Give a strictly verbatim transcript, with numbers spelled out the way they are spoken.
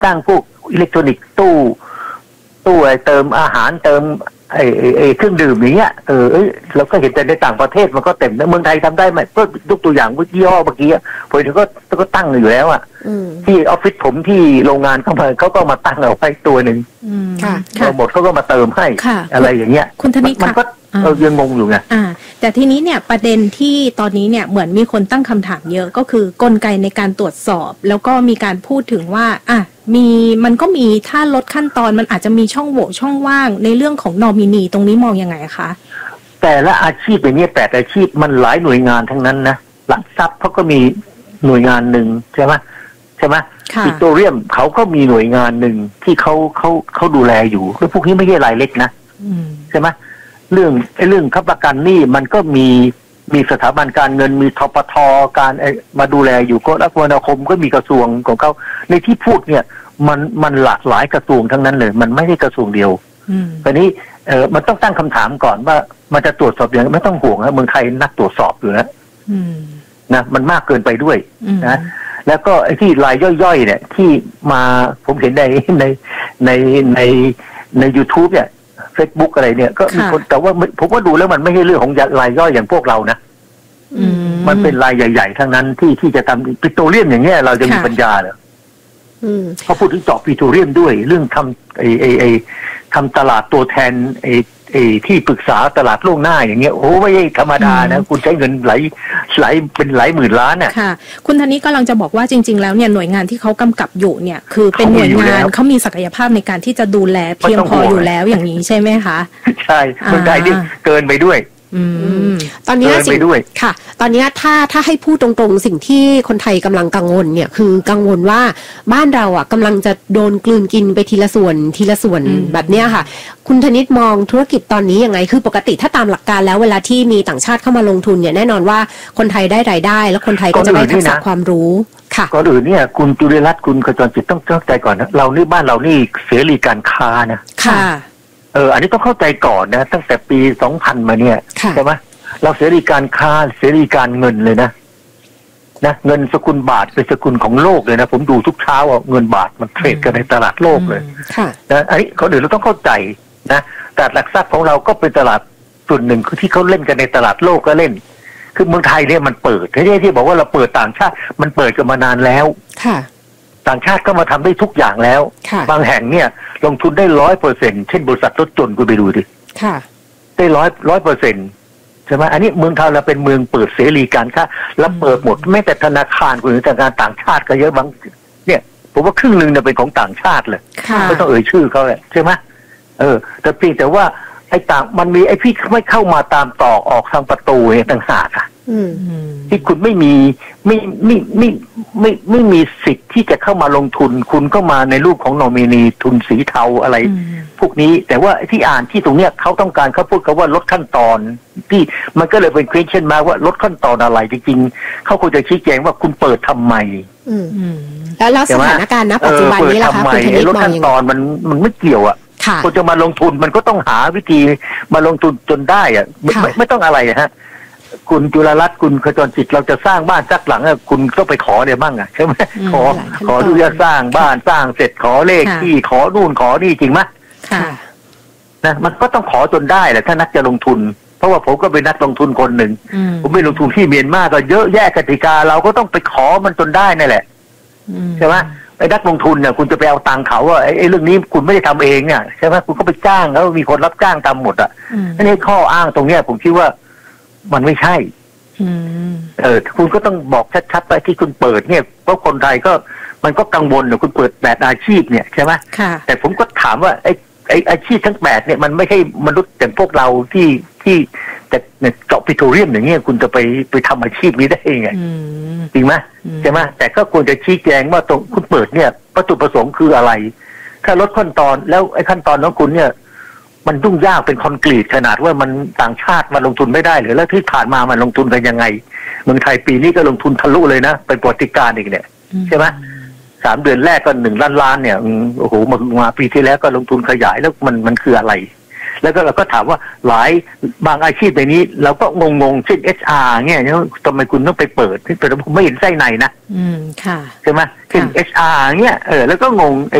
ตั้งพวกอิเล็กทรอนิกส์ตู้ตู้อะไรเติมอาหารเติมไอ้ไอ้เครื่องดื่มอย่างเงี้ยเออเราก็เห็นแต่ในต่างประเทศมันก็เต็มนะเมืองไทยทำได้ไหมก็ยกตัวอย่างยี่ห้อเมื่อกี้พอดีก็ก็ตั้งอยู่แล้วอ่ะที่ออฟฟิศผมที่โรงงานเขามาเขาก็มาตั้งเอาไว้ตัวหนึ่งค่ะหมดเขาก็มาเติมให้อะไรอย่างเงี้ยคุณธนิตมันก็เออยังงงอยู่ไงอ่าแต่ทีนี้เนี่ยประเด็นที่ตอนนี้เนี่ยเหมือนมีคนตั้งคำถามเยอะก็คือกลไกในการตรวจสอบแล้วก็มีการพูดถึงว่าอ่ะมีมันก็มีถ้าลดขั้นตอนมันอาจจะมีช่องโหว่ช่องว่างในเรื่องของนอมินีตรงนี้มองยังไงคะแต่ละอาชีพอย่างนี้แต่อาชีพมันหลายหน่วยงานทั้งนั้นนะหลักทรัพย์เขาก็มีหน่วยงานหนึ่งใช่ไหมใช่ไหมปิโตรเลียมเขาก็มีหน่วยงานหนึ่งที่เขาเขาเขาดูแลอยู่แล้วพวกนี้ไม่ใช่รายเล็กนะใช่ไหมเรื่องไอ้เรื่องค้ำประกันหนี้มันก็มีมีสถาบันการเงินมีทปทการมาดูแลอยู่ก็รัฐมนตรีก็มีกระทรวงของเขาในที่พูดเนี่ยมันมันหลากหลายกระทรวงทั้งนั้นเลยมันไม่ใช่กระทรวงเดียวตอนนี้เออมันต้องตั้งคำถามก่อนว่ามันจะตรวจสอบอย่างไม่ต้องห่วงนะเมืองไทยนักตรวจสอบอยู่แล้วนะมันมากเกินไปด้วยนะแล้วก็ไอ้ที่รายย่อยๆเนี่ยที่มาผมเห็นในในในในใน YouTube เนี่ยFacebook อะไรเนี่ยก็มีคนแต่ว่าผมว่าดูแล้วมันไม่ใช่เรื่องของรายย่อยอย่างพวกเรานะมันเป็นรายใหญ่ๆทั้งนั้นที่ที่จะทำปิโตรเลียมอย่างเงี้ยเราจะมีปัญญาเหรอเขาพูดถึงเจาะปิโตรเลียมด้วยเรื่องทำไอ้ไอ้ไอ้ทำตลาดตัวแทนไอ้ไอ้ที่ปรึกษาตลาดล่วงหน้าอย่างเงี้ยโอ้ไม่ใช่ธรรมดานะคุณใช้เงินหลายหลายเป็นหลายหมื่นล้านน่ะค่ะคุณธนิตกำลังจะบอกว่าจริงๆแล้วเนี่ยหน่วยงานที่เขากำกับอยู่เนี่ยคือเป็นหน่วยงานเขามีศักยภาพในการที่จะดูแลเพียงพออยู่แล้วอย่างนี้ใช่ไหมคะใช่คนไทยนี่เกินไปด้วยตอนนี้สิ่งค่ะตอนนี้ถ้าถ้าให้พูดตรงๆสิ่งที่คนไทยกำลังกังวลเนี่ยคือกังวลว่าบ้านเราอ่ะกำลังจะโดนกลืนกินไปทีละส่วนทีละส่วนแบบเนี้ยค่ะคุณธนิตมองธุรกิจตอนนี้ยังไงคือปกติถ้าตามหลักการแล้วเวลาที่มีต่างชาติเข้ามาลงทุนเนี่ยแน่นอนว่าคนไทยได้รายได้แล้วคนไทยก็จะได้ทักษะความรู้ค่ะก่อนอื่นเนี่ยคุณจุริรัตน์คุณขจรจิตต้องเข้าใจก่อนนะเรานี่บ้านเรานี่เสรีการค้านะค่ะเอออันนี้ต้องเข้าใจก่อนนะตั้งแต่ปีสองพันมาเนี่ยใช่ไหมเราเสรีการค้าเสรีการเงินเลยนะนะเงินสกุลบาทเป็นสกุลของโลกเลยนะผมดูทุกเช้าอ่ะเงินบาทมันเทรดกันในตลาดโลกเลยนะอันนี้เขาเดี๋ยวเราต้องเข้าใจนะตลาดหลักทรัพย์ของเราก็เป็นตลาดส่วนหนึ่งคือที่เขาเล่นกันในตลาดโลกก็เล่นคือเมืองไทยเนี่ยมันเปิดไม่ใช่ที่บอกว่าเราเปิดต่างชาติมันเปิดกันมานานแล้วต่างชาติก็มาทำได้ทุกอย่างแล้วบางแห่งเนี่ยลงทุนได้ร้อยเปอร์เซ็นต์เช่นบริษัทรถยนต์คุณไปดูดิได้ร้อยร้อยเปอร์เซ็นต์ใช่ไหมอันนี้เมืองไทยเราเป็นเมืองเปิดเสรีการค้าแล้วเปิดหมดแม้แต่ธนาคารคุณธนาคารต่างชาติก็เยอะบางเนี่ยผมว่าครึ่งหนึ่งเนี่ยเป็นของต่างชาติเลยไม่ต้องเอ่ยชื่อเขาเลยใช่ไหมเออแต่เพียงแต่ว่าไอ้ต่างมันมีไอ้พี่ไม่เข้ามาตามตอกออกทางประตูเนี่ยต่างหากอ่ะที่คุณไม่มีไม่ไม่ไม่ไม่ไม่มีสิทธิ์ที่จะเข้ามาลงทุนคุณก็มาในรูปของนอมินีทุนสีเทาอะไรพวกนี้แต่ว่าที่อ่านที่ตรงเนี้ยเขาต้องการเขาพูดกันว่าลดขั้นตอนที่มันก็เลยเป็น question มาว่าลดขั้นตอนอะไรจริงๆเขาควรจะชี้แจงว่าคุณเปิดทำไมแล้วแล้วสถานการณ์ณปัจจุบันนี้ล่ะคะคุณธนิตมองยังไงลดขั้นตอนมันมันไม่เกี่ยวอ่ะคนจะมาลงทุนมันก็ต้องหาวิธีมาลงทุนจนได้อ่ะไม่ไม่ต้องอะไรฮะคุณจุฬารัตน์คุณขจรจิตเราจะสร้างบ้านสักหลังอ่ะคุณก็ไปขอเนี่ยบ้างอ่ะใช่ไหมขอขอดูจะสร้างบ้านสร้างเสร็จขอเลขที่ขอนู่นขอนี่จริงไหมนะมันก็ต้องขอจนได้แหละถ้านักจะลงทุนเพราะว่าผมก็เป็นนักลงทุนคนหนึ่งผมไปลงทุนที่เมียนมาก็เยอะแยะกติกาเราก็ต้องไปขอมันจนได้นั่นแหละใช่ไหมไอ้นักลงทุนเนี่ยคุณจะไปเอาตังค์เขาว่าไอ้เรื่องนี้คุณไม่ได้ทำเองเนี่ยใช่ไหมคุณก็ไปจ้างแล้วมีคนรับจ้างทำหมดอ่ะนั่นนี่ข้ออ้างตรงเนี้ยผมคิดว่ามันไม่ใช่เออคุณก็ต้องบอกชัดๆไปที่คุณเปิดเนี่ยเพราะคนไทยก็มันก็กังวลนะคุณเปิดแปดอาชีพเนี่ยใช่ไหมแต่ผมก็ถามว่าไอ้ไอ้อาชีพทั้งแปดเนี่ยมันไม่ใช่มนุษย์อย่างพวกเราที่ที่แต่เจาะปิโตรเลียมอย่างเงี้ยคุณจะไปไปทำอาชีพนี้ได้ยังไงจริงไหมใช่ไหมแต่ก็ควรจะชี้แจงว่าตรงคุณเปิดเนี่ยวัตถุประสงค์คืออะไรถ้าลดขั้นตอนแล้วไอ้ขั้นตอนของคุณเนี่ยมันยุ่งยากเป็นคอนกรีตขนาดว่ามันต่างชาติมาลงทุนไม่ได้หรือแล้วที่ผ่านมามันลงทุนกันยังไงเมืองไทยปีนี้ก็ลงทุนทะลุเลยนะเป็นประวัติการณ์อีกเนี่ยใช่ไหมสามเดือนแรกก็หนึ่งล้านล้านเนี่ยโอ้โหมามาปีที่แล้วก็ลงทุนขยายแล้วมันมันคืออะไรแล้วก็เราก็ถามว่าหลายบางอาชีพในนี้เราก็งงๆเช่น เอช อาร์ เนี่ยทำไมคุณต้องไปเปิดแต่ผมไม่เห็นไส้ในนะอืมค่ะใช่ไหมเช่น เอช อาร์ เนี่ยเออแล้วก็งง